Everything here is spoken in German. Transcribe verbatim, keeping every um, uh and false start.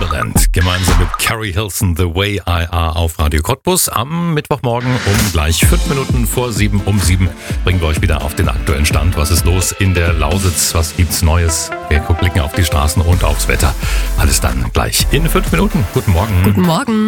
Timbaland gemeinsam mit Carrie Hilson, The Way I Are auf Radio Cottbus. Am Mittwochmorgen um gleich fünf Minuten vor sieben, um sieben bringen wir euch wieder auf den aktuellen Stand. Was ist los in der Lausitz? Was gibt's Neues? Wir blicken auf die Straßen und aufs Wetter. Alles dann gleich in fünf Minuten. Guten Morgen. Guten Morgen.